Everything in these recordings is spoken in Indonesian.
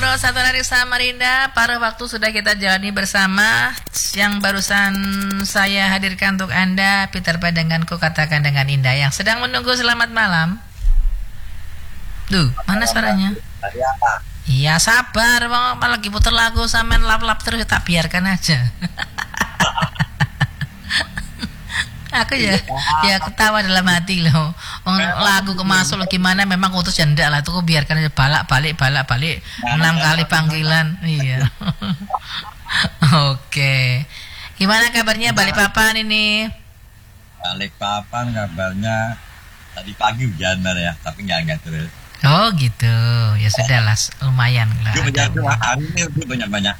Satu Hari Samarinda, paruh waktu sudah kita jalani bersama. Yang barusan saya hadirkan untuk Anda, Peter Pan denganku katakan dengan indah. Yang sedang menunggu selamat malam. Duh, mana suaranya? Iya, sabar, bang. Lagi putar lagu sampean lap-lap terus, tak biarkan aja. Aku ya ketawa dalam hati loh. Lagu kemasuk lagi gimana memang utus janda lah, tuh biarkan aja balik 6 kali panggilan. Iya. Oke. Gimana kabarnya Balikpapan ini? Balikpapan kabarnya tadi pagi hujan ya, tapi nggak terus. Oh gitu. Ya sudah lah, lumayan lah. Hari ini redup banyak.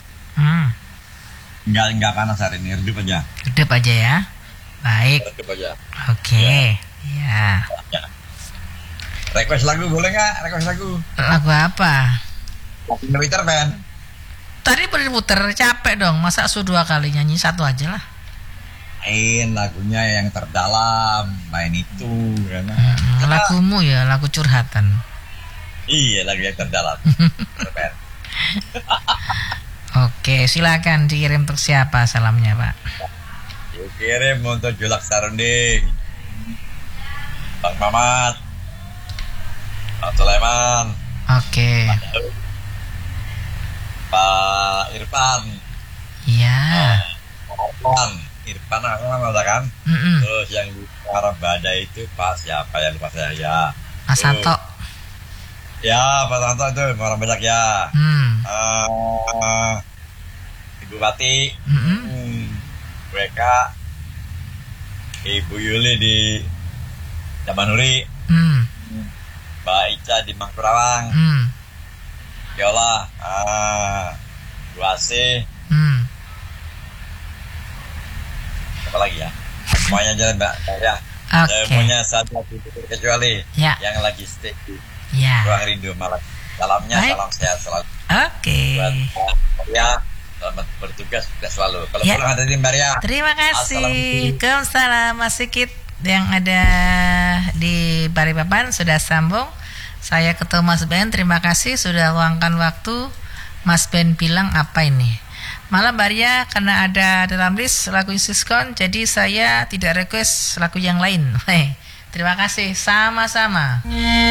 Nggak panas hari ini, redup aja. Redup aja ya. Baik. Oke. Ya. Request lagu boleh nggak? Request lagu. Lagu apa? Peter Pan. Tadi puter capek dong. Masa dua kali nyanyi, satu aja lah. Main lagunya yang terdalam, main itu. Lagumu ya, lagu curhatan. Iya, lagu yang terdalam. Peter Pan. Oke, silakan dikirim untuk siapa salamnya, Pak? Kirim untuk Julak Sarunding, Bang Mamat, Pak Sulaiman, Oke. Pak Irfan. Iya. Irfan aku nama kan. Terus yang di Arab Badai itu Pak siapa ya, lupa saya ya. Mas Santo. Ya, Pak Santo itu orang banyak ya. Ibu Bati. WK, Ibu Yuli di Jamanuri, Mbak Ica di Mangkurawang, Yola, Bu Asih, apa lagi ya? Semuanya jalan Mbak ya. Semuanya satu kecuali yang lagi stay di Ruang Rindu Malang. Salamnya, salam sehat selalu. Buat ya. Selamat bertugas selalu. Kalau pulang ada di Maria. Terima kasih. Waalaikumsalam Mas Sikit yang ada di Balikpapan sudah sambung. Saya ketemu Mas Ben. Terima kasih sudah luangkan waktu. Mas Ben bilang apa ini? Malam Maria karena ada dalam list lagu Siskon, jadi saya tidak request lagu yang lain. Terima kasih. Sama-sama.